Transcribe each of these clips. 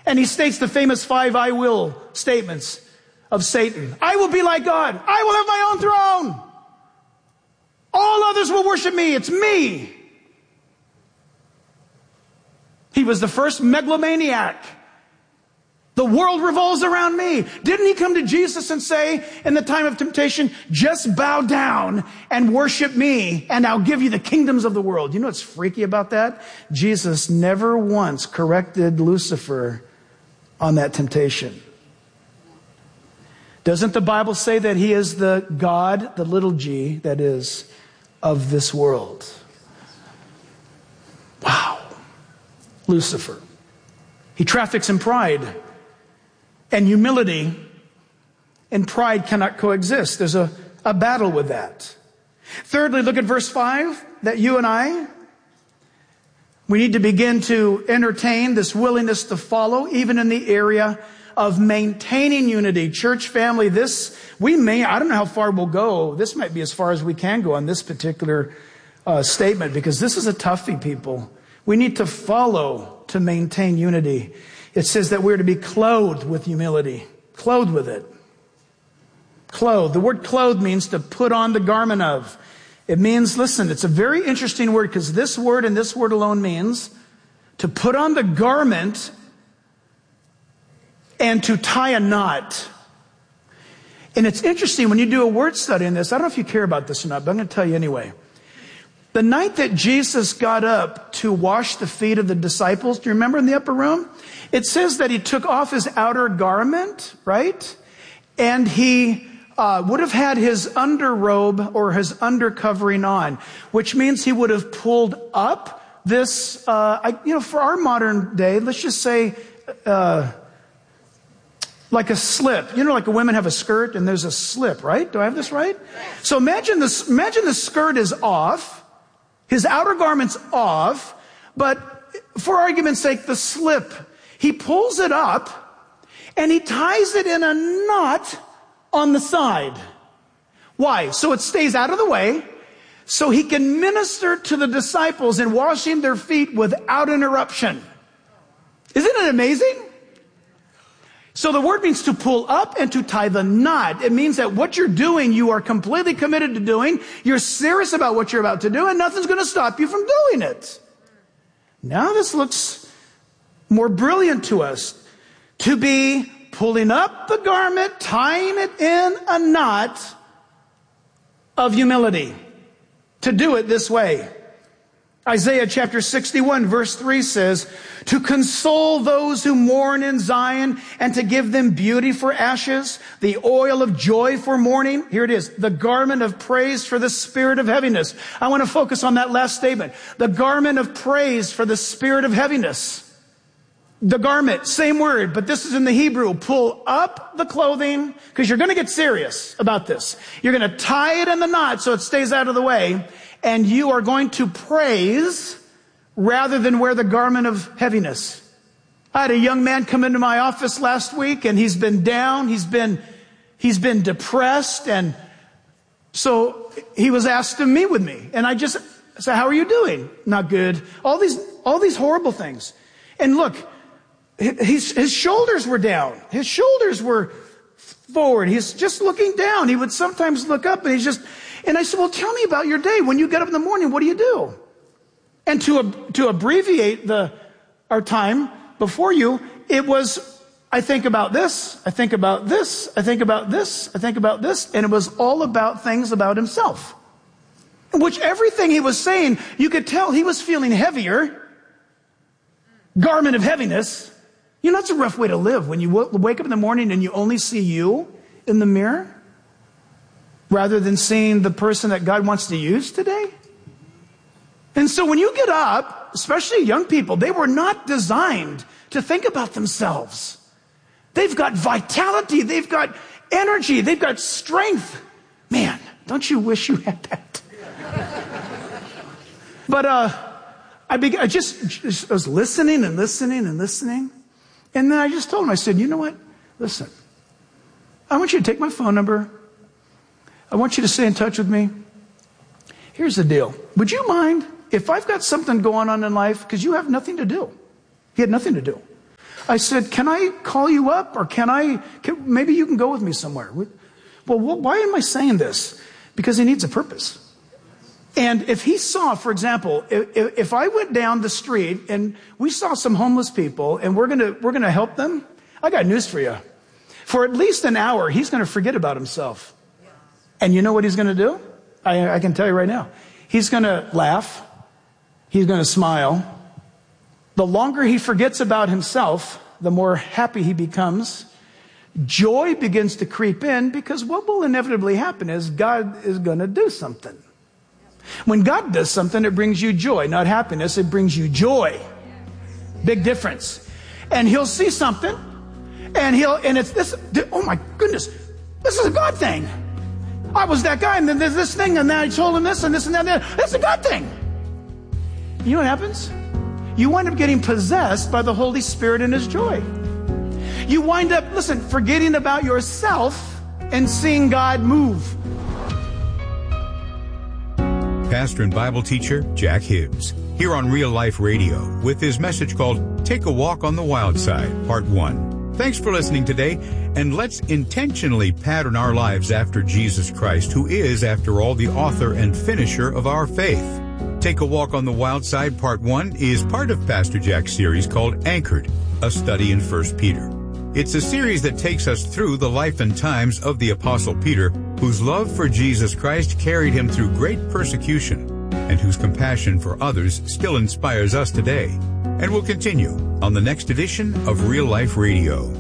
And he states the famous 5 I will statements of Satan. I will be like God. I will have my own throne. All others will worship me. It's me. He was the first megalomaniac. The world revolves around me. Didn't he come to Jesus and say in the time of temptation, just bow down and worship me and I'll give you the kingdoms of the world? You know what's freaky about that? Jesus never once corrected Lucifer on that temptation. Doesn't the Bible say that he is the God, the little g, that is, of this world? Wow. Lucifer. He traffics in pride and humility, and pride cannot coexist. There's a battle with that. Thirdly, look at verse 5, that you and we need to begin to entertain this willingness to follow, even in the area of maintaining unity. Church family, I don't know how far we'll go. This might be as far as we can go on this particular statement, because this is a toughie, people. We need to follow to maintain unity. It says that we're to be clothed with humility. Clothed with it. Clothed. The word clothed means to put on the garment of. It means, listen, it's a very interesting word, because this word and this word alone means to put on the garment and to tie a knot. And it's interesting when you do a word study in this. I don't know if you care about this or not, but I'm going to tell you anyway. The night that Jesus got up to wash the feet of the disciples, do you remember in the upper room? It says that he took off his outer garment, right? And he would have had his underrobe or his undercovering on, which means he would have pulled up this, for our modern day, let's just say, like a slip. You know, like women have a skirt and there's a slip, right? Do I have this right? So imagine the skirt is off. His outer garment's off, but for argument's sake, the slip, he pulls it up and he ties it in a knot on the side. Why? So it stays out of the way, so he can minister to the disciples in washing their feet without interruption. Isn't it amazing? So the word means to pull up and to tie the knot. It means that what you're doing, you are completely committed to doing. You're serious about what you're about to do, and nothing's going to stop you from doing it. Now this looks more brilliant to us. To be pulling up the garment, tying it in a knot of humility. To do it this way. Isaiah chapter 61 verse 3 says, to console those who mourn in Zion and to give them beauty for ashes, the oil of joy for mourning. Here it is, the garment of praise for the spirit of heaviness. I want to focus on that last statement. The garment of praise for the spirit of heaviness. The garment, same word, but this is in the Hebrew. Pull up the clothing, because you're going to get serious about this. You're going to tie it in the knot so it stays out of the way. And you are going to praise rather than wear the garment of heaviness. I had a young man come into my office last week, and he's been down, he's been depressed, and so he was asked to meet with me. And I just said, how are you doing? Not good. All these horrible things. And look, his shoulders were down. His shoulders were forward. He's just looking down. He would sometimes look up, and I said, well, tell me about your day. When you get up in the morning, what do you do? And to abbreviate our time before you, it was, I think about this, I think about this, I think about this, I think about this, and it was all about things about himself. Which everything he was saying, you could tell he was feeling heavier. Garment of heaviness. You know, that's a rough way to live when you wake up in the morning and you only see you in the mirror, rather than seeing the person that God wants to use today. And so when you get up, especially young people, they were not designed to think about themselves. They've got vitality, they've got energy, they've got strength. Man, don't you wish you had that? But I was listening and listening and listening. And then I just told him, I said, you know what? Listen, I want you to take my phone number. I want you to stay in touch with me. Here's the deal. Would you mind if I've got something going on in life? Because you have nothing to do. He had nothing to do. I said, can I call you up, or maybe you can go with me somewhere? Well, why am I saying this? Because he needs a purpose. And if he saw, for example, if I went down the street and we saw some homeless people and we're gonna help them, I got news for you. For at least an hour, he's gonna forget about himself. And you know what he's gonna do? I can tell you right now. He's gonna laugh. He's gonna smile. The longer he forgets about himself, the more happy he becomes. Joy begins to creep in, because what will inevitably happen is God is going to do something. When God does something, it brings you joy, not happiness. It brings you joy. Big difference. And he'll see something, and it's this. Oh my goodness, this is a God thing. I was that guy, and then there's this thing, and then I told him this and this and that. That's a God thing. You know what happens? You wind up getting possessed by the Holy Spirit and His joy. You wind up, forgetting about yourself and seeing God move. Pastor and Bible teacher Jack Hibbs, here on Real Life Radio, with his message called Take a Walk on the Wild Side, Part 1. Thanks for listening today, and let's intentionally pattern our lives after Jesus Christ, who is, after all, the author and finisher of our faith. Take a Walk on the Wild Side, Part 1 is part of Pastor Jack's series called Anchored, a study in 1 Peter. It's a series that takes us through the life and times of the Apostle Peter, whose love for Jesus Christ carried him through great persecution, and whose compassion for others still inspires us today. And we'll continue on the next edition of Real Life Radio.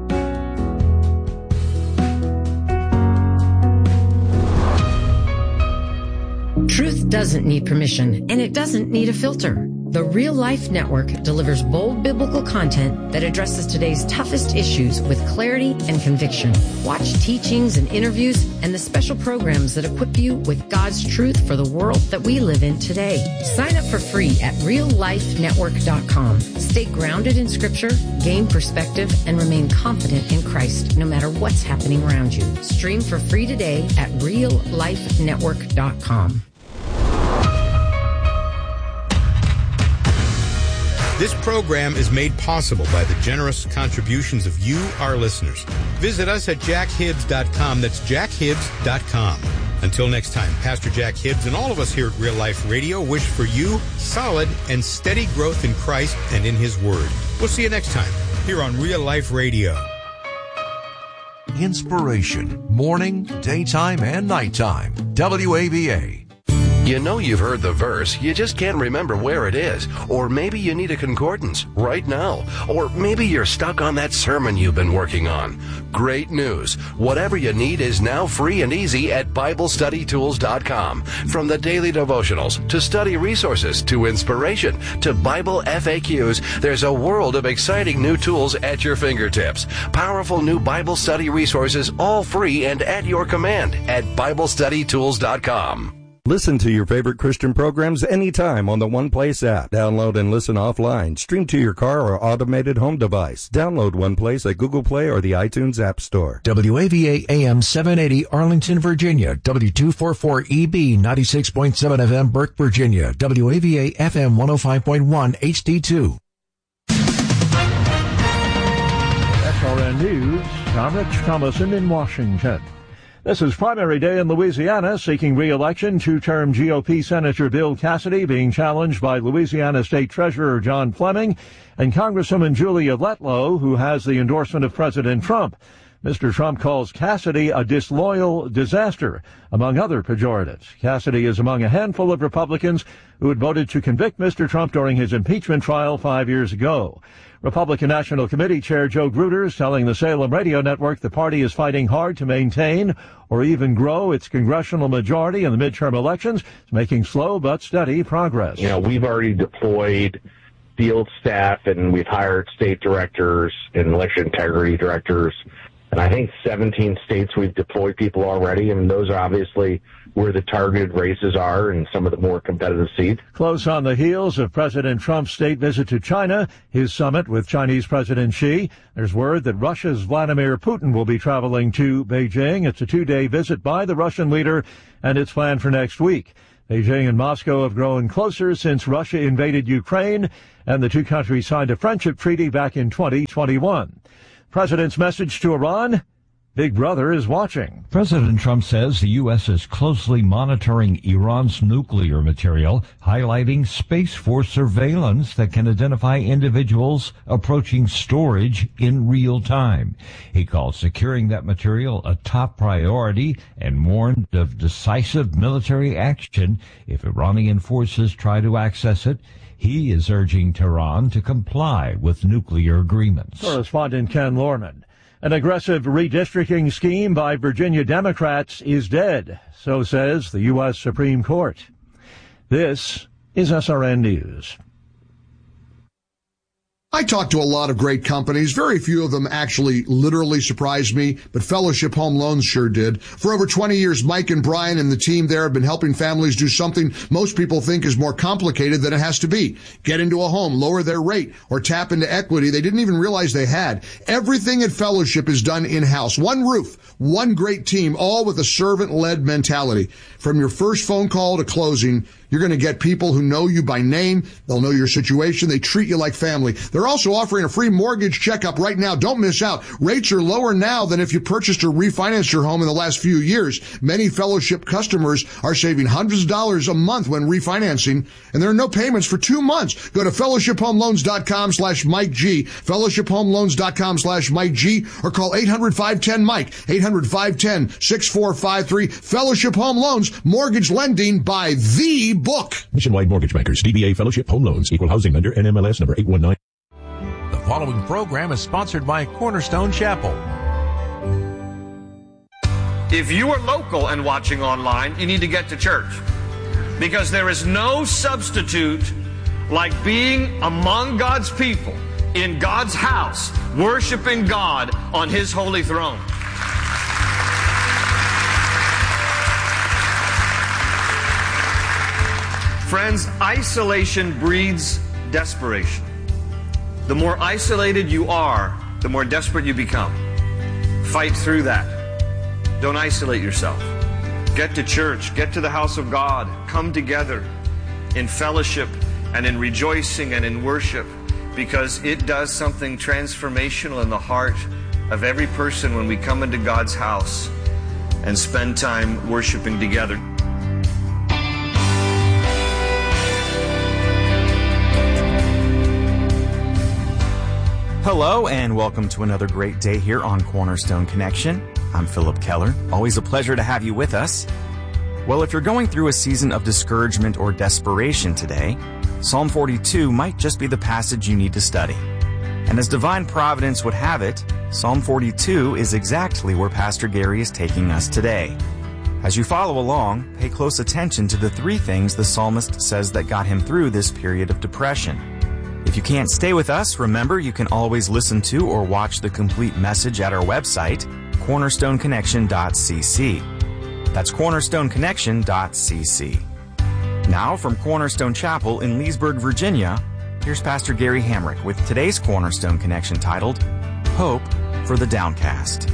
Truth doesn't need permission, and it doesn't need a filter. The Real Life Network delivers bold biblical content that addresses today's toughest issues with clarity and conviction. Watch teachings and interviews and the special programs that equip you with God's truth for the world that we live in today. Sign up for free at reallifenetwork.com. Stay grounded in Scripture, gain perspective, and remain confident in Christ no matter what's happening around you. Stream for free today at reallifenetwork.com. This program is made possible by the generous contributions of you, our listeners. Visit us at jackhibbs.com. That's jackhibbs.com. Until next time, Pastor Jack Hibbs and all of us here at Real Life Radio wish for you solid and steady growth in Christ and in His Word. We'll see you next time here on Real Life Radio. Inspiration, morning, daytime, and nighttime. WAVA. You know you've heard the verse, you just can't remember where it is. Or maybe you need a concordance right now. Or maybe you're stuck on that sermon you've been working on. Great news. Whatever you need is now free and easy at BibleStudyTools.com. From the daily devotionals, to study resources, to inspiration, to Bible FAQs, there's a world of exciting new tools at your fingertips. Powerful new Bible study resources, all free and at your command at BibleStudyTools.com. Listen to your favorite Christian programs anytime on the One Place app. Download and listen offline. Stream to your car or automated home device. Download One Place at Google Play or the iTunes App Store. WAVA AM 780 Arlington, Virginia. W244EB 96.7 FM Burke, Virginia. WAVA FM 105.1 HD2. SRN News, I'm Rich Thomason in Washington. This is primary day in Louisiana, seeking re-election. Two-term GOP Senator Bill Cassidy being challenged by Louisiana State Treasurer John Fleming and Congresswoman Julia Letlow, who has the endorsement of President Trump. Mr. Trump calls Cassidy a disloyal disaster, among other pejoratives. Cassidy is among a handful of Republicans who had voted to convict Mr. Trump during his impeachment trial 5 years ago. Republican National Committee Chair Joe Grutter is telling the Salem Radio Network the party is fighting hard to maintain or even grow its congressional majority in the midterm elections. It's making slow but steady progress. You know, we've already deployed field staff and we've hired state directors and election integrity directors. And I think 17 states we've deployed people already. And those are obviously where the targeted races are and some of the more competitive seats. Close on the heels of President Trump's state visit to China, his summit with Chinese President Xi, there's word that Russia's Vladimir Putin will be traveling to Beijing. It's a 2-day visit by the Russian leader, and it's planned for next week. Beijing and Moscow have grown closer since Russia invaded Ukraine, and the two countries signed a friendship treaty back in 2021. President's message to Iran: Big Brother is watching. President Trump says the U.S. is closely monitoring Iran's nuclear material, highlighting Space Force surveillance that can identify individuals approaching storage in real time. He called securing that material a top priority and warned of decisive military action if Iranian forces try to access it. He is urging Tehran to comply with nuclear agreements. Correspondent Ken Lorman. An aggressive redistricting scheme by Virginia Democrats is dead, so says the U.S. Supreme Court. This is SRN News. I talked to a lot of great companies. Very few of them actually literally surprised me, but Fellowship Home Loans sure did. For over 20 years, Mike and Brian and the team there have been helping families do something most people think is more complicated than it has to be. Get into a home, lower their rate, or tap into equity they didn't even realize they had. Everything at Fellowship is done in-house. One roof, one great team, all with a servant-led mentality. From your first phone call to closing, you're going to get people who know you by name. They'll know your situation. They treat you like family. They're also offering a free mortgage checkup right now. Don't miss out. Rates are lower now than if you purchased or refinanced your home in the last few years. Many Fellowship customers are saving hundreds of dollars a month when refinancing, and there are no payments for 2 months. Go to fellowshiphomeloans.com/Mike G, fellowshiphomeloans.com/Mike G, or call 800-510-MIKE, 800-510-6453. Fellowship Home Loans, mortgage lending by the book. Nationwide Mortgage Bankers, DBA Fellowship Home Loans, Equal Housing Lender, NMLS number 819. The following program is sponsored by Cornerstone Chapel. If you are local and watching online, you need to get to church, because there is no substitute like being among God's people in God's house, worshiping God on His holy throne. Friends, isolation breeds desperation. The more isolated you are, the more desperate you become. Fight through that. Don't isolate yourself. Get to church, get to the house of God, come together in fellowship and in rejoicing and in worship, because it does something transformational in the heart of every person when we come into God's house and spend time worshiping together. Hello and welcome to another great day here on Cornerstone Connection. I'm Philip Keller. Always a pleasure to have you with us. Well, if you're going through a season of discouragement or desperation today, Psalm 42 might just be the passage you need to study. And as divine providence would have it, Psalm 42 is exactly where Pastor Gary is taking us today. As you follow along, pay close attention to the 3 things the psalmist says that got him through this period of depression. If you can't stay with us, remember you can always listen to or watch the complete message at our website, cornerstoneconnection.cc. That's cornerstoneconnection.cc. Now from Cornerstone Chapel in Leesburg, Virginia, here's Pastor Gary Hamrick with today's Cornerstone Connection titled, Hope for the Downcast.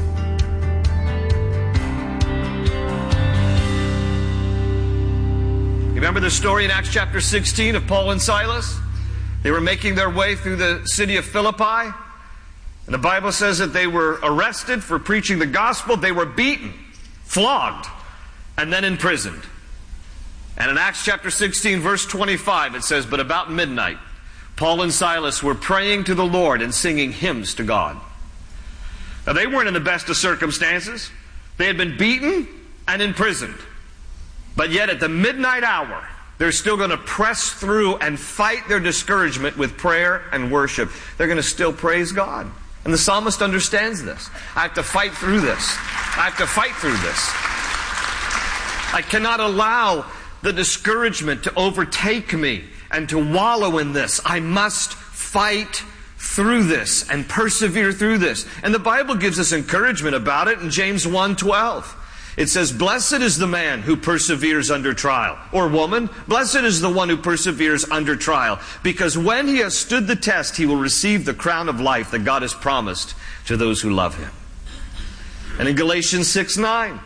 You remember the story in Acts chapter 16 of Paul and Silas? They were making their way through the city of Philippi, and the Bible says that they were arrested for preaching the gospel. They were beaten, flogged, and then imprisoned. And in Acts chapter 16, verse 25, it says, "But about midnight, Paul and Silas were praying to the Lord and singing hymns to God." Now, they weren't in the best of circumstances. They had been beaten and imprisoned. But yet at the midnight hour, they're still going to press through and fight their discouragement with prayer and worship. They're going to still praise God. And the psalmist understands this. I have to fight through this. I have to fight through this. I cannot allow the discouragement to overtake me and to wallow in this. I must fight through this and persevere through this. And the Bible gives us encouragement about it in James 1:12. It says, "Blessed is the man who perseveres under trial." Or woman, blessed is the one who perseveres under trial, because when he has stood the test, he will receive the crown of life that God has promised to those who love Him. And in Galatians 6:9,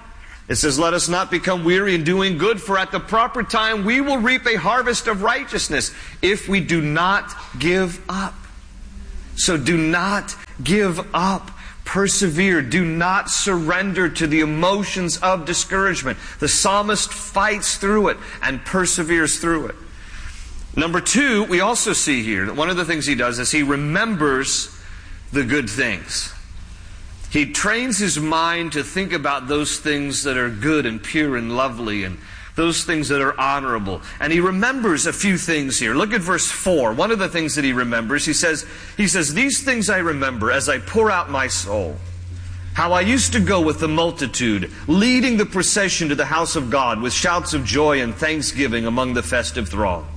It says, let us not become weary in doing good, for at the proper time we will reap a harvest of righteousness if we do not give up. So do not give up. Persevere. Do not surrender to the emotions of discouragement. The psalmist fights through it and perseveres through it. Number two, we also see here that one of the things he does is he remembers the good things. He trains his mind to think about those things that are good and pure and lovely and those things that are honorable. And he remembers a few things here. Look at verse 4. One of the things that he remembers, he says, these things I remember as I pour out my soul. How I used to go with the multitude, leading the procession to the house of God with shouts of joy and thanksgiving among the festive throng.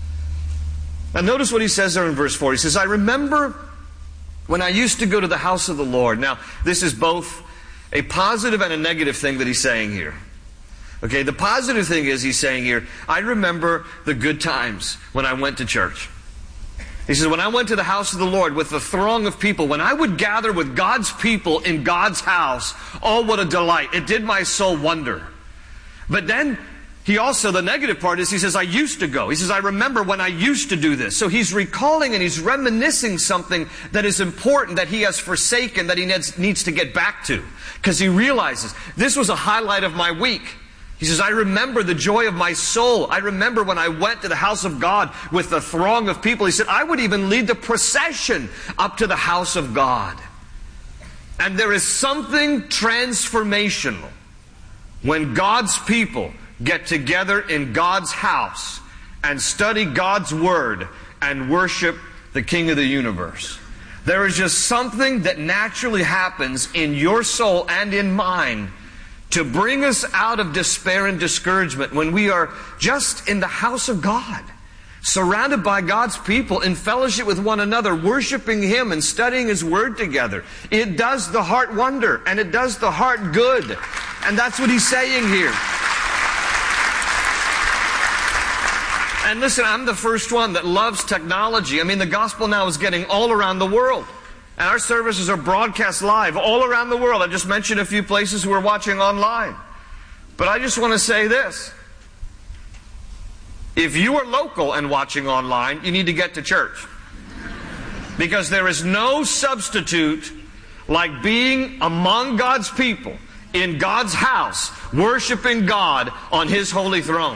Now notice what he says there in verse 4. He says, I remember when I used to go to the house of the Lord. Now, this is both a positive and a negative thing that he's saying here. Okay, the positive thing is he's saying here, I remember the good times when I went to church. He says, when I went to the house of the Lord with the throng of people, when I would gather with God's people in God's house, oh, what a delight. It did my soul wonder. But then he also, the negative part is, he says, I used to go. He says, I remember when I used to do this. So he's recalling and he's reminiscing something that is important, that he has forsaken, that he needs to get back to. Because he realizes, this was a highlight of my week. He says, I remember the joy of my soul. I remember when I went to the house of God with the throng of people. He said, I would even lead the procession up to the house of God. And there is something transformational when God's people get together in God's house and study God's Word and worship the King of the universe. There is just something that naturally happens in your soul and in mine to bring us out of despair and discouragement when we are just in the house of God, surrounded by God's people, in fellowship with one another, worshiping Him and studying His Word together. It does the heart wonder, and it does the heart good. And that's what he's saying here. And listen, I'm the first one that loves technology. I mean, the gospel now is getting all around the world. And our services are broadcast live all around the world. I just mentioned a few places we're watching online. But I just want to say this. If you are local and watching online, you need to get to church. Because there is no substitute like being among God's people, in God's house, worshiping God on His holy throne.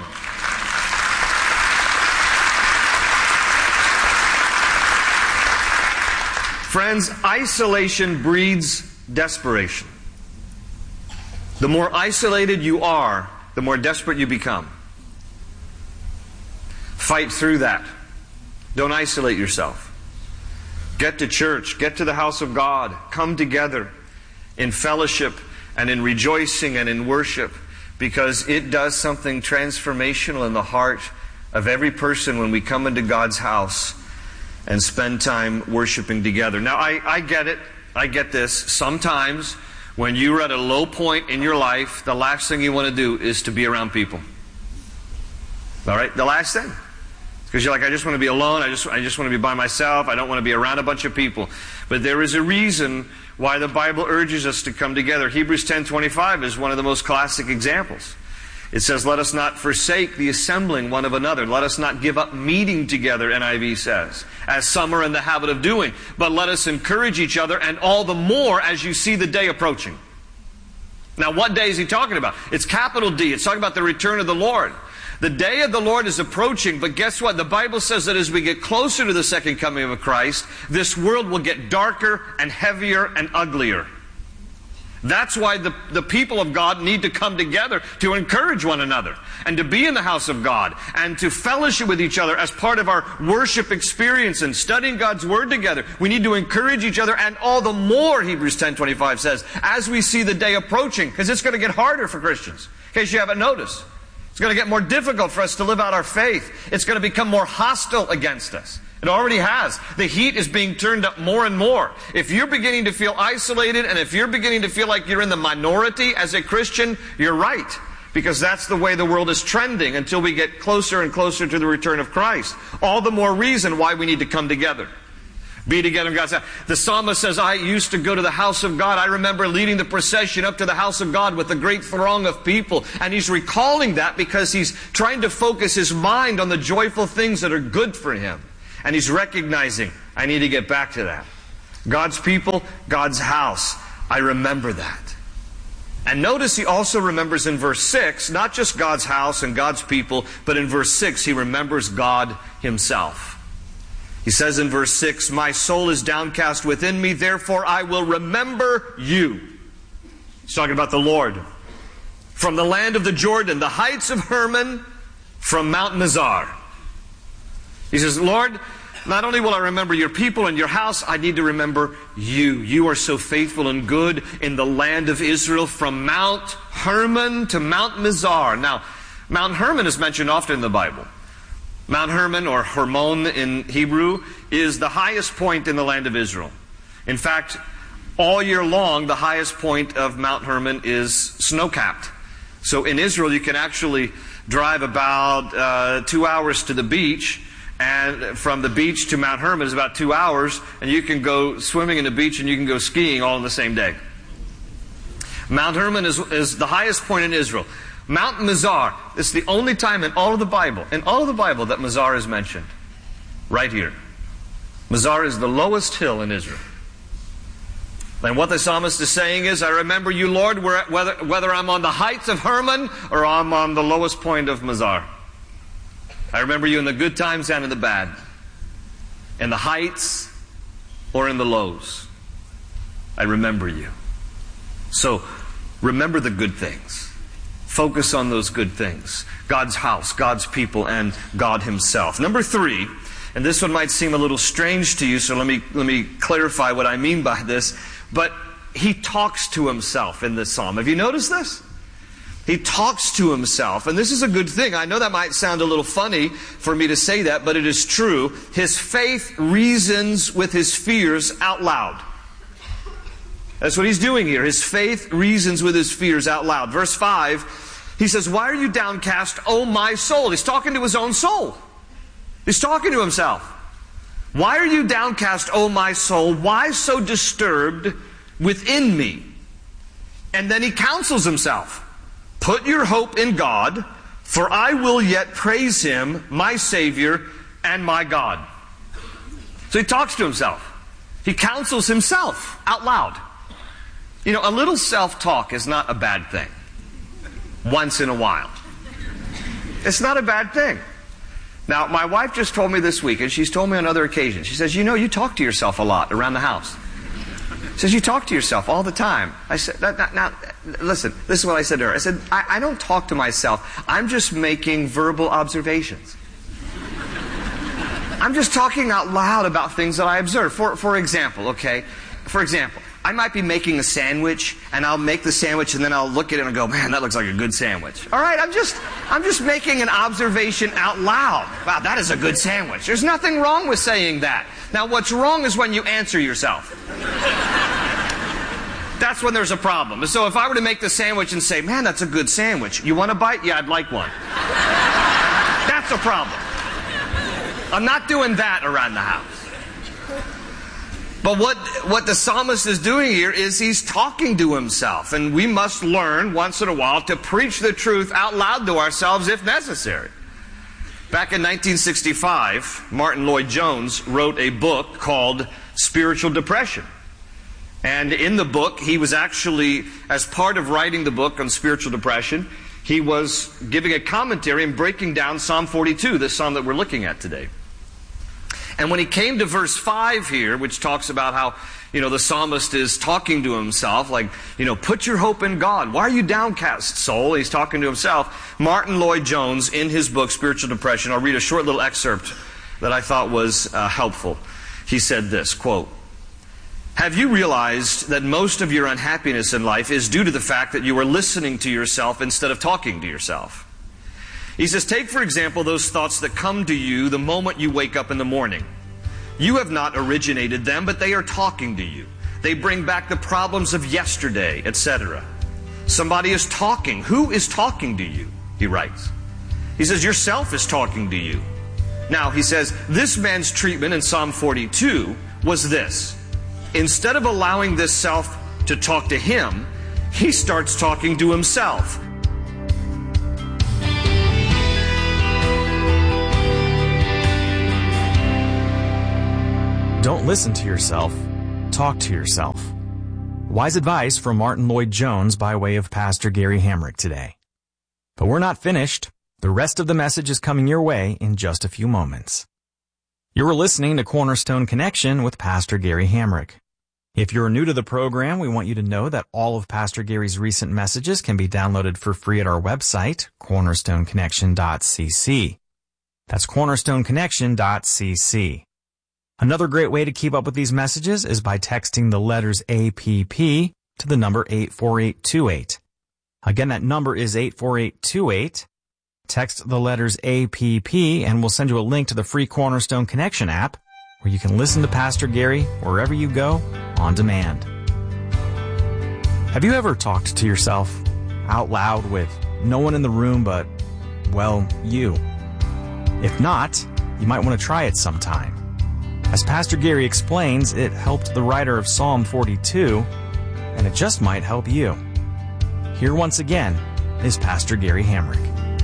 Friends, isolation breeds desperation. The more isolated you are, the more desperate you become. Fight through that. Don't isolate yourself. Get to church. Get to the house of God. Come together in fellowship and in rejoicing and in worship, because it does something transformational in the heart of every person when we come into God's house and spend time worshiping together. Now, I get it. I get this. Sometimes when you're at a low point in your life, the last thing you want to do is to be around people. All right? The last thing. Because you're like, I just want to be alone. I just want to be by myself. I don't want to be around a bunch of people. But there is a reason why the Bible urges us to come together. Hebrews 10:25 is one of the most classic examples. It says, let us not forsake the assembling one of another. Let us not give up meeting together, NIV says, as some are in the habit of doing. But let us encourage each other, and all the more as you see the day approaching. Now, what day is he talking about? It's capital D. It's talking about the return of the Lord. The day of the Lord is approaching, but guess what? The Bible says that as we get closer to the second coming of Christ, this world will get darker and heavier and uglier. That's why the people of God need to come together to encourage one another and to be in the house of God and to fellowship with each other as part of our worship experience and studying God's Word together. We need to encourage each other, and all the more, Hebrews 10:25 says, as we see the day approaching, because it's going to get harder for Christians, in case you haven't noticed. It's going to get more difficult for us to live out our faith. It's going to become more hostile against us. It already has. The heat is being turned up more and more. If you're beginning to feel isolated, and if you're beginning to feel like you're in the minority as a Christian, you're right. Because that's the way the world is trending until we get closer and closer to the return of Christ. All the more reason why we need to come together. Be together in God's house. The psalmist says, I used to go to the house of God. I remember leading the procession up to the house of God with a great throng of people. And he's recalling that because he's trying to focus his mind on the joyful things that are good for him. And he's recognizing, I need to get back to that. God's people, God's house. I remember that. And notice he also remembers in verse 6, not just God's house and God's people, but in verse 6 he remembers God himself. He says in verse 6, my soul is downcast within me, therefore I will remember you. He's talking about the Lord. From the land of the Jordan, the heights of Hermon, from Mount Mizar. He says, Lord, not only will I remember your people and your house, I need to remember you. You are so faithful and good in the land of Israel, from Mount Hermon to Mount Mizar. Now, Mount Hermon is mentioned often in the Bible. Mount Hermon, or Hermon in Hebrew, is the highest point in the land of Israel. In fact, all year long, the highest point of Mount Hermon is snow-capped. So in Israel, you can actually drive about 2 hours to the beach, and from the beach to Mount Hermon is about 2 hours, and you can go swimming in the beach and you can go skiing all in the same day. Mount Hermon is the highest point in Israel. Mount Mizar, this is the only time in all of the Bible, that Mizar is mentioned. Right here. Mizar is the lowest hill in Israel. And what the psalmist is saying is, I remember you, Lord, whether I'm on the heights of Hermon or I'm on the lowest point of Mizar. I remember you in the good times and in the bad. In the heights or in the lows. I remember you. So, remember the good things. Focus on those good things. God's house, God's people, and God himself. Number 3, and this one might seem a little strange to you, so let me clarify what I mean by this. But he talks to himself in this psalm. Have you noticed this? He talks to himself, and this is a good thing. I know that might sound a little funny for me to say that, but it is true. His faith reasons with his fears out loud. That's what he's doing here. His faith reasons with his fears out loud. Verse 5, he says, why are you downcast, O my soul? He's talking to his own soul. He's talking to himself. Why are you downcast, O my soul? Why so disturbed within me? And then he counsels himself. Put your hope in God, for I will yet praise him, my Savior and my God. So he talks to himself. He counsels himself out loud. You know, a little self-talk is not a bad thing. Once in a while. It's not a bad thing. Now, my wife just told me this week, and she's told me on other occasions, she says, you know, you talk to yourself a lot around the house. She says, you talk to yourself all the time. I said, now, listen, this is what I said to her. I said, I don't talk to myself. I'm just making verbal observations. I'm just talking out loud about things that I observe. For example, okay? For example, I might be making a sandwich, and I'll make the sandwich, and then I'll look at it and go, man, that looks like a good sandwich. All right, I'm just making an observation out loud. Wow, that is a good sandwich. There's nothing wrong with saying that. Now, what's wrong is when you answer yourself. That's when there's a problem. So if I were to make the sandwich and say, man, that's a good sandwich. You want a bite? Yeah, I'd like one. That's a problem. I'm not doing that around the house. But what the psalmist is doing here is he's talking to himself. And we must learn once in a while to preach the truth out loud to ourselves if necessary. Back in 1965, Martin Lloyd-Jones wrote a book called Spiritual Depression. And in the book, he was actually, as part of writing the book on spiritual depression, he was giving a commentary and breaking down Psalm 42, this psalm that we're looking at today. And when he came to verse 5 here, which talks about how, the psalmist is talking to himself, like, put your hope in God. Why are you downcast, soul? He's talking to himself. Martin Lloyd-Jones, in his book, Spiritual Depression, I'll read a short little excerpt that I thought was helpful. He said this, quote, have you realized that most of your unhappiness in life is due to the fact that you are listening to yourself instead of talking to yourself? He says, take, for example, those thoughts that come to you the moment you wake up in the morning. You have not originated them, but they are talking to you. They bring back the problems of yesterday, etc. Somebody is talking. Who is talking to you? He writes. He says, yourself is talking to you. Now, he says, this man's treatment in Psalm 42 was this. Instead of allowing this self to talk to him, he starts talking to himself. Don't listen to yourself. Talk to yourself. Wise advice from Martin Lloyd-Jones by way of Pastor Gary Hamrick today. But we're not finished. The rest of the message is coming your way in just a few moments. You're listening to Cornerstone Connection with Pastor Gary Hamrick. If you're new to the program, we want you to know that all of Pastor Gary's recent messages can be downloaded for free at our website, cornerstoneconnection.cc. That's cornerstoneconnection.cc. Another great way to keep up with these messages is by texting the letters APP to the number 84828. Again, that number is 84828. Text the letters APP and we'll send you a link to the free Cornerstone Connection app where you can listen to Pastor Gary wherever you go on demand. Have you ever talked to yourself out loud with no one in the room but, well, you? If not, you might want to try it sometime. As Pastor Gary explains, it helped the writer of Psalm 42, and it just might help you. Here once again is Pastor Gary Hamrick.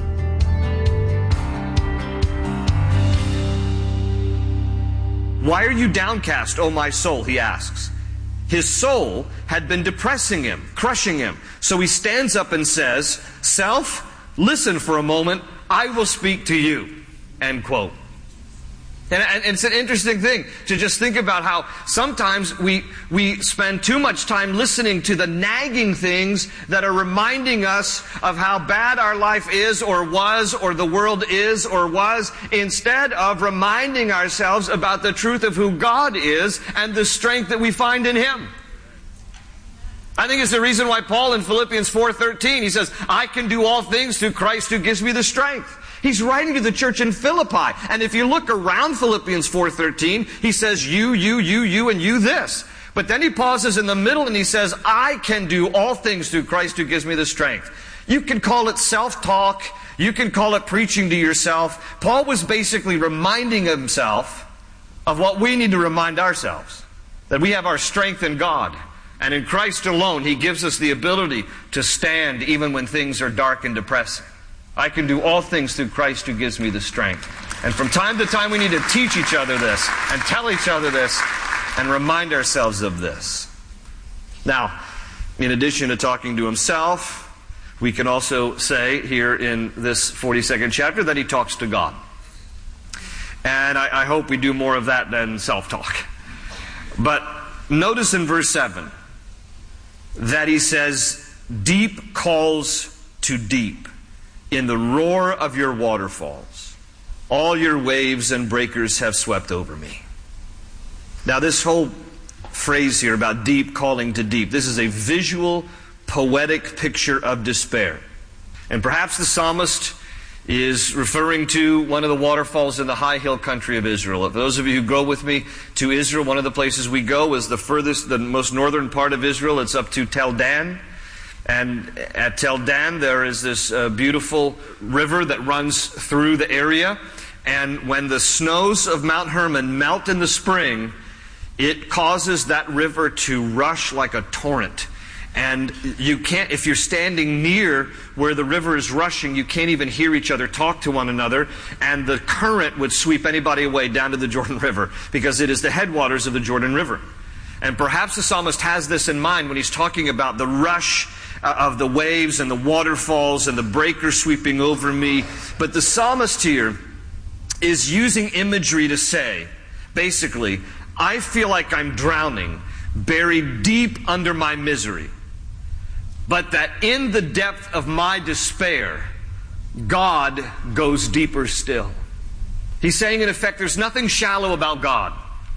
Why are you downcast, O my soul? He asks. His soul had been depressing him, crushing him. So he stands up and says, Self, listen for a moment. I will speak to you. End quote. And it's an interesting thing to just think about how sometimes we spend too much time listening to the nagging things that are reminding us of how bad our life is or was or the world is or was, instead of reminding ourselves about the truth of who God is and the strength that we find in Him. I think it's the reason why Paul in Philippians 4:13, he says, I can do all things through Christ who gives me the strength. He's writing to the church in Philippi. And if you look around Philippians 4:13, he says, you, and you this. But then he pauses in the middle and he says, I can do all things through Christ who gives me the strength. You can call it self-talk. You can call it preaching to yourself. Paul was basically reminding himself of what we need to remind ourselves. That we have our strength in God. And in Christ alone, He gives us the ability to stand even when things are dark and depressing. I can do all things through Christ who gives me the strength. And from time to time we need to teach each other this and tell each other this and remind ourselves of this. Now, in addition to talking to himself, we can also say here in this 42nd chapter that he talks to God. And I hope we do more of that than self-talk. But notice in verse 7 that he says, deep calls to deep. In the roar of your waterfalls, all your waves and breakers have swept over me. Now this whole phrase here about deep calling to deep, this is a visual, poetic picture of despair. And perhaps the psalmist is referring to one of the waterfalls in the high hill country of Israel. For those of you who go with me to Israel, one of the places we go is the most northern part of Israel. It's up to Tel Dan. And at Tel Dan, there is this beautiful river that runs through the area. And when the snows of Mount Hermon melt in the spring, it causes that river to rush like a torrent. And you can't, if you're standing near where the river is rushing, you can't even hear each other talk to one another. And the current would sweep anybody away down to the Jordan River, because it is the headwaters of the Jordan River. And perhaps the psalmist has this in mind when he's talking about the rush of the waves and the waterfalls and the breakers sweeping over me. But the psalmist here is using imagery to say, basically, I feel like I'm drowning, buried deep under my misery. But that in the depth of my despair, God goes deeper still. He's saying, in effect, there's nothing shallow about God.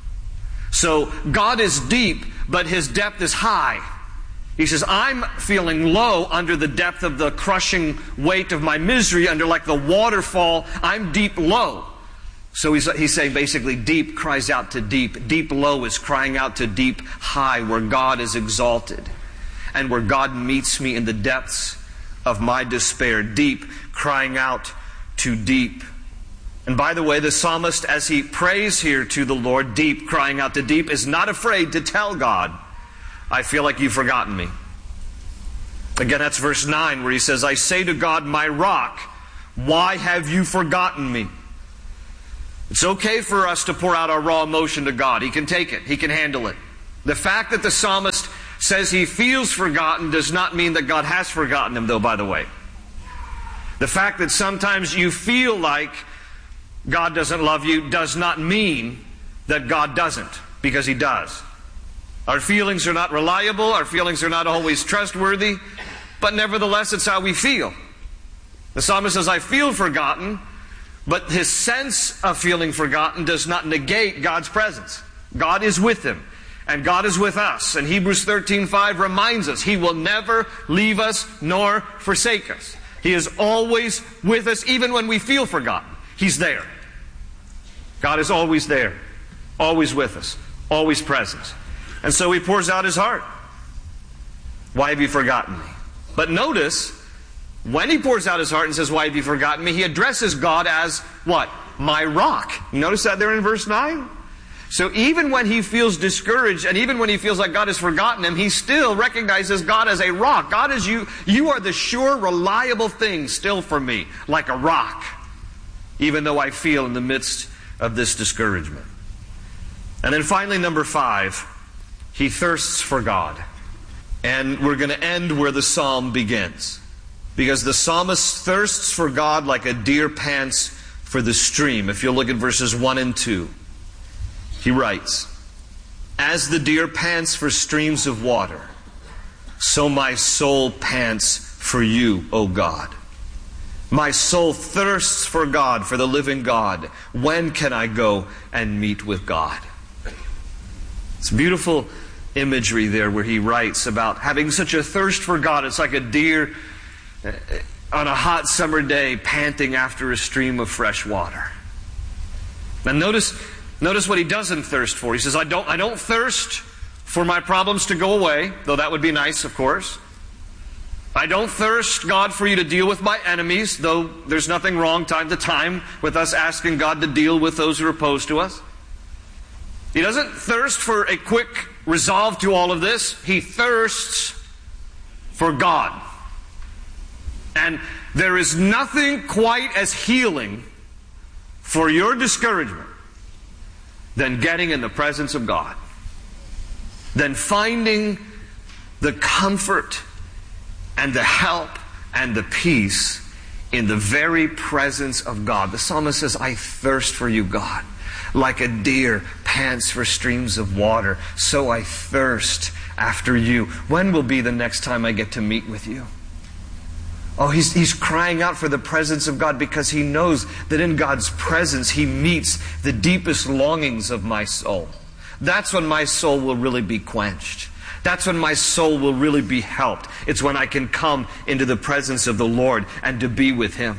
So God is deep, but His depth is high. He says, I'm feeling low under the depth of the crushing weight of my misery, under like the waterfall. I'm deep low. So he's saying basically deep cries out to deep. Deep low is crying out to deep high, where God is exalted. And where God meets me in the depths of my despair. Deep crying out to deep. And by the way, the psalmist, as he prays here to the Lord, deep, crying out to deep, is not afraid to tell God, I feel like you've forgotten me. Again, that's verse 9 where he says, I say to God, my rock, why have you forgotten me? It's okay for us to pour out our raw emotion to God. He can take it. He can handle it. The fact that the psalmist says he feels forgotten does not mean that God has forgotten him, though, by the way. The fact that sometimes you feel like God doesn't love you does not mean that God doesn't, because He does. Our feelings are not reliable. Our feelings are not always trustworthy. But nevertheless, it's how we feel. The psalmist says, I feel forgotten, but his sense of feeling forgotten does not negate God's presence. God is with him, and God is with us. And Hebrews 13:5 reminds us, He will never leave us nor forsake us. He is always with us, even when we feel forgotten. He's there. God is always there, always with us, always present. And so he pours out his heart. Why have you forgotten me? But notice, when he pours out his heart and says, why have you forgotten me? He addresses God as what? My rock. You notice that there in verse 9? So even when he feels discouraged, and even when he feels like God has forgotten him, he still recognizes God as a rock. God is you. You are the sure, reliable thing still for me, like a rock, even though I feel in the midst of this discouragement. And then finally, number 5, he thirsts for God. And we're going to end where the psalm begins. Because the psalmist thirsts for God like a deer pants for the stream. If you'll look at verses 1 and 2. He writes, as the deer pants for streams of water, so my soul pants for you, O God. My soul thirsts for God, for the living God. When can I go and meet with God? It's beautiful imagery there where he writes about having such a thirst for God. It's like a deer on a hot summer day panting after a stream of fresh water. Now notice what he doesn't thirst for. He says, I don't thirst for my problems to go away, though that would be nice, of course. I don't thirst, God, for you to deal with my enemies, though there's nothing wrong time to time with us asking God to deal with those who are opposed to us. He doesn't thirst for a quick resolve to all of this. He thirsts for God. And there is nothing quite as healing for your discouragement than getting in the presence of God, than finding the comfort and the help and the peace in the very presence of God. The psalmist says, I thirst for you, God. Like a deer pants for streams of water, so I thirst after you. When will be the next time I get to meet with you? Oh, he's crying out for the presence of God because he knows that in God's presence he meets the deepest longings of my soul. That's when my soul will really be quenched. That's when my soul will really be helped. It's when I can come into the presence of the Lord and to be with Him.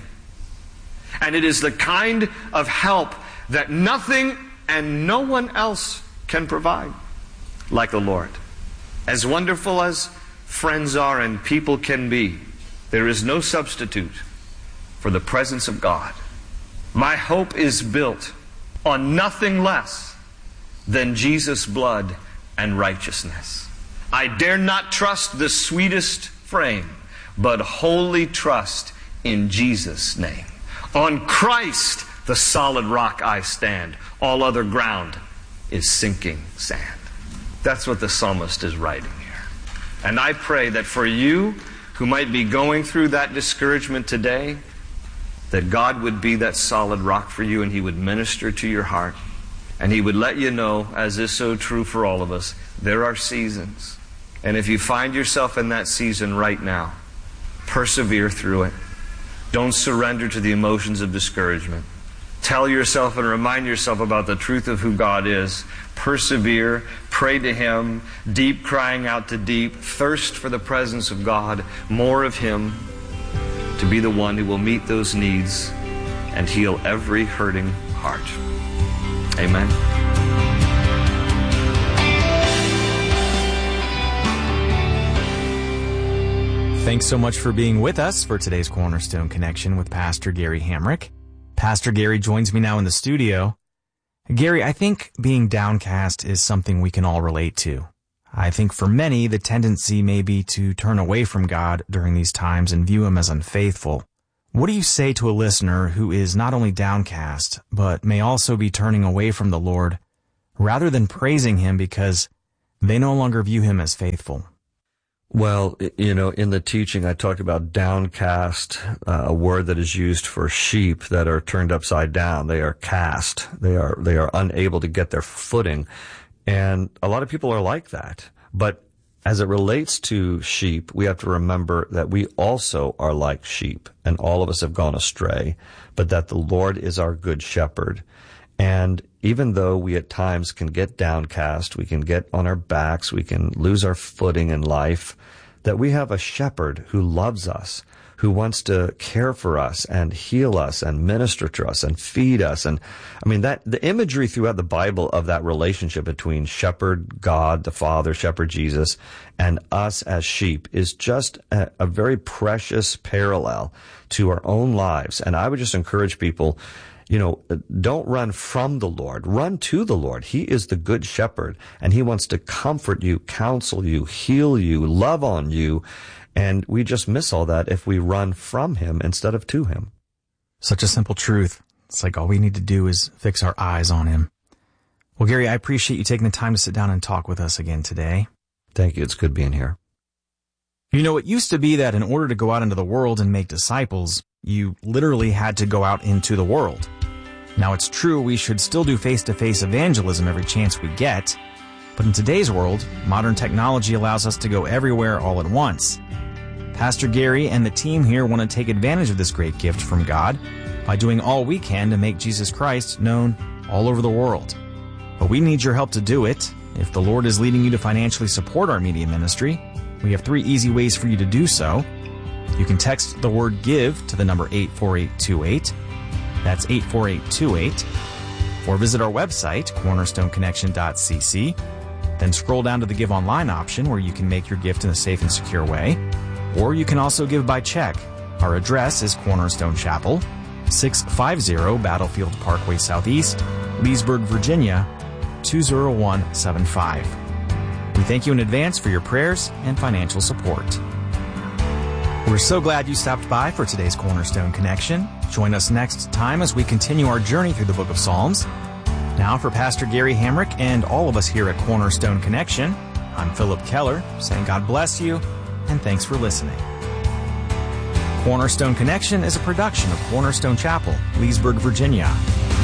And it is the kind of help that nothing and no one else can provide like the Lord. As wonderful as friends are and people can be, there is no substitute for the presence of God. My hope is built on nothing less than Jesus' blood and righteousness. I dare not trust the sweetest frame, but wholly trust in Jesus' name. On Christ, the solid rock I stand. All other ground is sinking sand. That's what the psalmist is writing here. And I pray that for you who might be going through that discouragement today, that God would be that solid rock for you and He would minister to your heart. And He would let you know, as is so true for all of us, there are seasons. And if you find yourself in that season right now, persevere through it. Don't surrender to the emotions of discouragement. Tell yourself and remind yourself about the truth of who God is. Persevere, pray to Him, deep crying out to deep, thirst for the presence of God, more of Him, to be the one who will meet those needs and heal every hurting heart. Amen. Thanks so much for being with us for today's Cornerstone Connection with Pastor Gary Hamrick. Pastor Gary joins me now in the studio. Gary, I think being downcast is something we can all relate to. I think for many, the tendency may be to turn away from God during these times and view Him as unfaithful. What do you say to a listener who is not only downcast, but may also be turning away from the Lord, rather than praising Him because they no longer view Him as faithful? Well, in the teaching, I talked about downcast, a word that is used for sheep that are turned upside down. They are cast. They are unable to get their footing. And a lot of people are like that. But as it relates to sheep, we have to remember that we also are like sheep, and all of us have gone astray, but that the Lord is our good shepherd. And even though we at times can get downcast, we can get on our backs, we can lose our footing in life, that we have a shepherd who loves us, who wants to care for us and heal us and minister to us and feed us. And I mean, that the imagery throughout the Bible of that relationship between shepherd God, the Father, shepherd Jesus, and us as sheep is just a very precious parallel to our own lives. And I would just encourage people, don't run from the Lord. Run to the Lord. He is the good shepherd, and He wants to comfort you, counsel you, heal you, love on you. And we just miss all that if we run from Him instead of to Him. Such a simple truth. It's like all we need to do is fix our eyes on Him. Well, Gary, I appreciate you taking the time to sit down and talk with us again today. Thank you. It's good being here. It used to be that in order to go out into the world and make disciples, you literally had to go out into the world. Now, it's true we should still do face-to-face evangelism every chance we get, but in today's world, modern technology allows us to go everywhere all at once. Pastor Gary and the team here want to take advantage of this great gift from God by doing all we can to make Jesus Christ known all over the world. But we need your help to do it. If the Lord is leading you to financially support our media ministry, we have 3 easy ways for you to do so. You can text the word GIVE to the number 84828. That's 84828. Or visit our website, cornerstoneconnection.cc. Then scroll down to the Give Online option where you can make your gift in a safe and secure way. Or you can also give by check. Our address is Cornerstone Chapel, 650 Battlefield Parkway Southeast, Leesburg, Virginia, 20175. We thank you in advance for your prayers and financial support. We're so glad you stopped by for today's Cornerstone Connection. Join us next time as we continue our journey through the book of Psalms. Now for Pastor Gary Hamrick and all of us here at Cornerstone Connection, I'm Philip Keller, saying God bless you and thanks for listening. Cornerstone Connection is a production of Cornerstone Chapel, Leesburg, Virginia.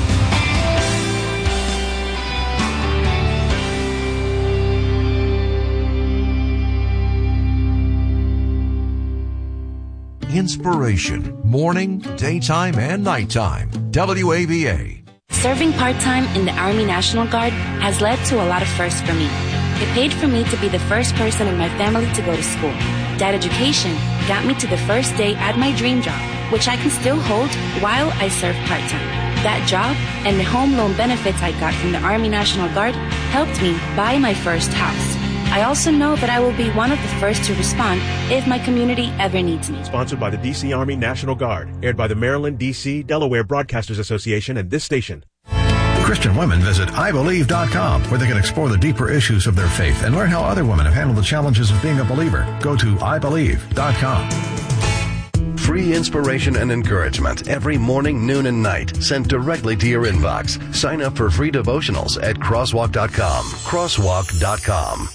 Inspiration, morning, daytime, and nighttime. WAVA. Serving part-time in the Army National Guard has led to a lot of firsts for me. It paid for me to be the first person in my family to go to school. That education got me to the first day at my dream job, which I can still hold while I serve part-time. That job and the home loan benefits I got from the Army National Guard helped me buy my first house. I also know that I will be one of the first to respond if my community ever needs me. Sponsored by the D.C. Army National Guard. Aired by the Maryland, D.C., Delaware Broadcasters Association and this station. Christian women visit IBelieve.com, where they can explore the deeper issues of their faith and learn how other women have handled the challenges of being a believer. Go to IBelieve.com. Free inspiration and encouragement every morning, noon, and night sent directly to your inbox. Sign up for free devotionals at crosswalk.com. Crosswalk.com.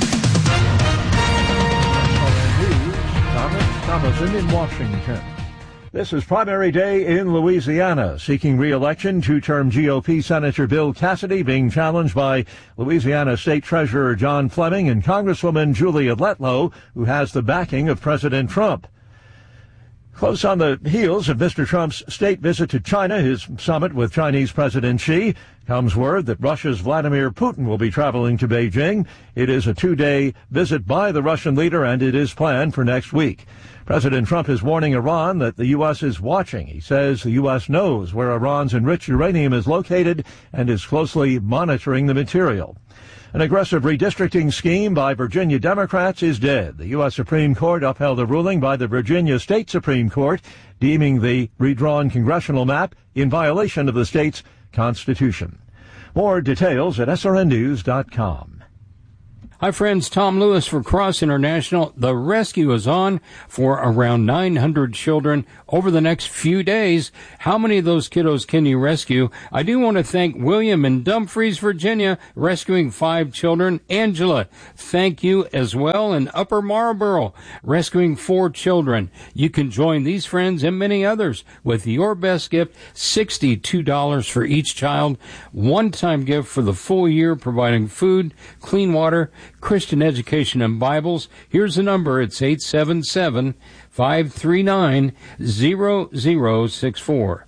Thomason in Washington. This is primary day in Louisiana. Seeking re-election, 2-term GOP Senator Bill Cassidy being challenged by Louisiana State Treasurer John Fleming and Congresswoman Julia Letlow, who has the backing of President Trump. Close on the heels of Mr. Trump's state visit to China, his summit with Chinese President Xi, comes word that Russia's Vladimir Putin will be traveling to Beijing. It is a 2-day visit by the Russian leader, and it is planned for next week. President Trump is warning Iran that the U.S. is watching. He says the U.S. knows where Iran's enriched uranium is located and is closely monitoring the material. An aggressive redistricting scheme by Virginia Democrats is dead. The U.S. Supreme Court upheld a ruling by the Virginia State Supreme Court deeming the redrawn congressional map in violation of the state's constitution. More details at srnnews.com. Hi friends, Tom Lewis for Cross International. The rescue is on for around 900 children over the next few days. How many of those kiddos can you rescue? I do want to thank William in Dumfries, Virginia, rescuing 5 children. Angela, thank you as well. In Upper Marlboro, rescuing 4 children. You can join these friends and many others with your best gift, $62 for each child. One-time gift for the full year, providing food, clean water, Christian education, and Bibles. Here's the number. It's 877-539-0064.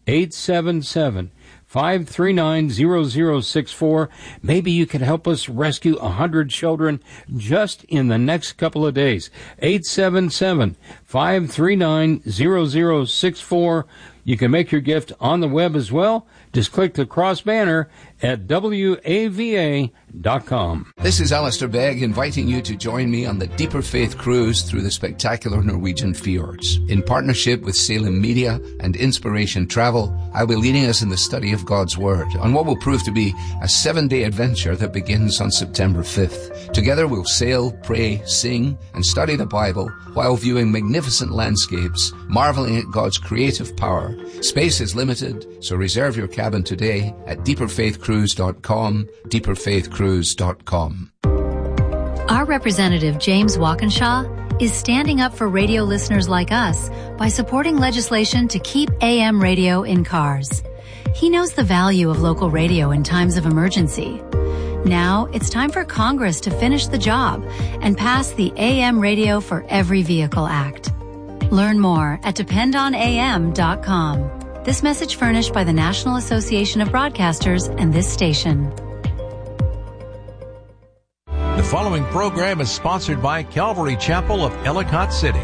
877-539-0064. Maybe you can help us rescue 100 children just in the next couple of days. 877-539-0064. You can make your gift on the web as well. Just click the cross banner at WAVA.com. This is Alistair Begg inviting you to join me on the Deeper Faith Cruise through the spectacular Norwegian fjords. In partnership with Salem Media and Inspiration Travel, I'll be leading us in the study of God's Word on what will prove to be a 7-day adventure that begins on September 5th. Together we'll sail, pray, sing, and study the Bible while viewing magnificent landscapes, marveling at God's creative power. Space is limited, so reserve your cabin today at deeperfaithcruise.com, deeperfaithcruise.com. Our representative, James Walkinshaw, is standing up for radio listeners like us by supporting legislation to keep AM radio in cars. He knows the value of local radio in times of emergency. Now it's time for Congress to finish the job and pass the AM Radio for Every Vehicle Act. Learn more at dependonam.com. This message furnished by the National Association of Broadcasters and this station. The following program is sponsored by Calvary Chapel of Ellicott City.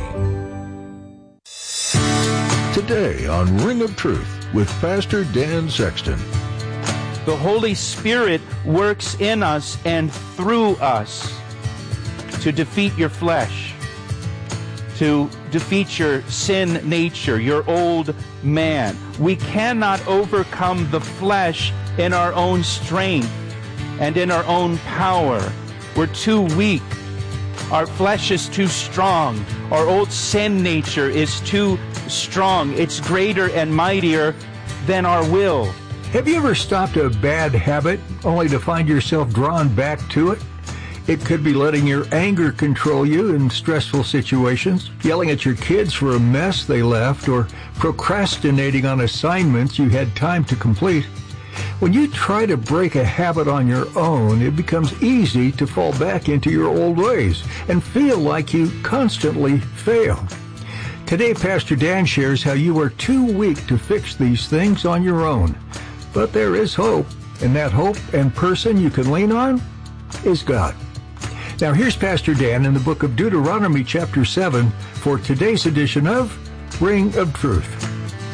Today on Ring of Truth with Pastor Dan Sexton. The Holy Spirit works in us and through us to defeat your flesh, to defeat your sin nature, your old man. We cannot overcome the flesh in our own strength and in our own power. We're too weak. Our flesh is too strong. Our old sin nature is too strong. It's greater and mightier than our will. Have you ever stopped a bad habit only to find yourself drawn back to it? It could be letting your anger control you in stressful situations, yelling at your kids for a mess they left, or procrastinating on assignments you had time to complete. When you try to break a habit on your own, it becomes easy to fall back into your old ways and feel like you constantly fail. Today, Pastor Dan shares how you are too weak to fix these things on your own. But there is hope, and that hope and person you can lean on is God. Now here's Pastor Dan in the book of Deuteronomy chapter 7 for today's edition of Ring of Truth.